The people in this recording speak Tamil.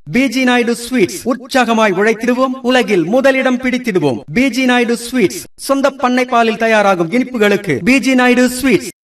பிஜி நாயுடு ஸ்வீட்ஸ், உற்சாகமாய் உழைத்திடுவோம், உலகில் முதலிடம் பிடித்திடுவோம். பிஜி நாயுடு ஸ்வீட்ஸ், சொந்த பண்ணை பாலில் தயாராகும் இனிப்புகளுக்கு பிஜி நாயுடு ஸ்வீட்ஸ்.